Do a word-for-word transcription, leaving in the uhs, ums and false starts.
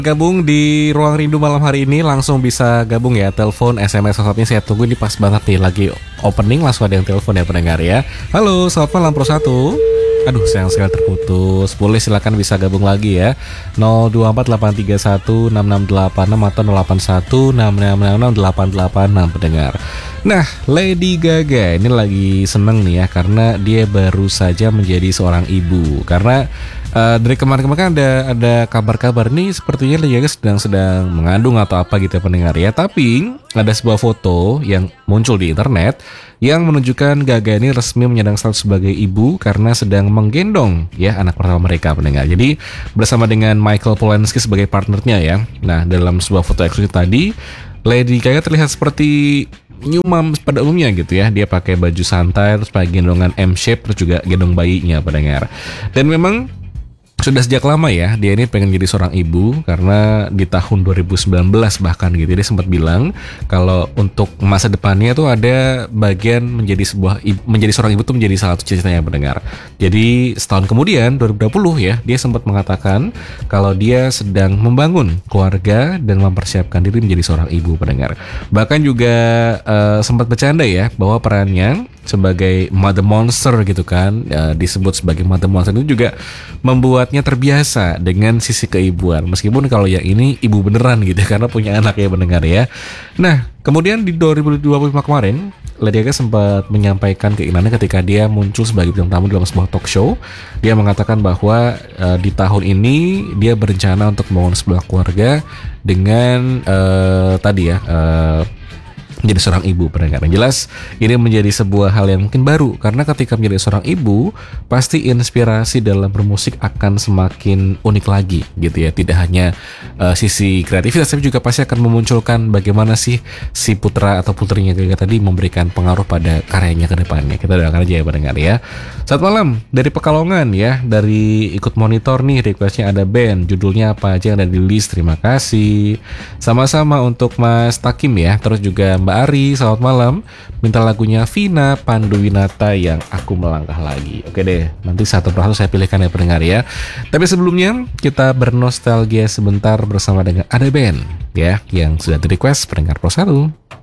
Gabung di Ruang Rindu malam hari ini langsung bisa gabung ya, telepon, S M S, WhatsApp-nya saya tunggu, ini pas banget nih lagi opening langsung ada yang telepon ya pendengar ya. Halo, selamat malam Pro satu. Aduh, sayang sekali terputus. Boleh silakan bisa gabung lagi ya. nol dua empat delapan tiga satu enam enam delapan enam atau nol delapan satu enam enam enam enam delapan delapan enam pendengar. Nah, Lady Gaga ini lagi seneng nih ya karena dia baru saja menjadi seorang ibu. Karena uh, dari kemarin-kemarin kan ada ada kabar-kabar nih sepertinya Lady Gaga sedang sedang mengandung atau apa gitu ya pendengar ya. Tapi ada sebuah foto yang muncul di internet yang menunjukkan Gaga ini resmi menyandang status sebagai ibu karena sedang menggendong ya anak pertama mereka pendengar. Jadi bersama dengan Michael Polanski sebagai partnernya ya. Nah, dalam sebuah foto eksklusif tadi Lady Gaga terlihat seperti new mom pada umumnya gitu ya. Dia pakai baju santai, terus pakai gendongan M shape, terus juga gendong bayinya pendengar. Dan memang sudah sejak lama ya dia ini pengen jadi seorang ibu, karena di tahun dua ribu sembilan belas bahkan gitu dia sempat bilang kalau untuk masa depannya tuh ada bagian menjadi sebuah ibu, menjadi seorang ibu tuh menjadi salah satu cita-citanya pendengar. Jadi setahun kemudian dua ribu dua puluh ya dia sempat mengatakan kalau dia sedang membangun keluarga dan mempersiapkan diri menjadi seorang ibu pendengar. Bahkan juga uh, sempat bercanda ya bahwa perannya sebagai mother monster gitu kan, uh, disebut sebagai mother monster itu juga membuatnya terbiasa dengan sisi keibuan, meskipun kalau yang ini ibu beneran gitu karena punya anak ya pendengar ya. Nah, kemudian di dua ribu dua puluh lima kemarin Lady Gaga sempat menyampaikan keinginannya ketika dia muncul sebagai bintang tamu dalam sebuah talk show. Dia mengatakan bahwa uh, di tahun ini dia berencana untuk membangun sebuah keluarga dengan uh, tadi ya uh, menjadi seorang ibu pendengar. Yang jelas ini menjadi sebuah hal yang mungkin baru, karena ketika menjadi seorang ibu pasti inspirasi dalam bermusik akan semakin unik lagi gitu ya. Tidak hanya uh, sisi kreativitas, tapi juga pasti akan memunculkan bagaimana sih si putra atau putrinya Gaga tadi memberikan pengaruh pada karyanya ke depannya. Kita doakan aja ya pendengar ya. Selamat malam dari Pekalongan ya, dari ikut monitor nih, requestnya ada band, judulnya apa aja yang ada di list, terima kasih. Sama-sama untuk Mas Takim ya, terus juga Mbak Ari, selamat malam. Minta lagunya Vina Panduwinata yang Aku Melangkah Lagi. Oke deh, nanti satu persatu saya pilihkan ya pendengar ya. Tapi sebelumnya kita bernostalgia sebentar bersama dengan ada band ya yang sudah di request pendengar Pro satu.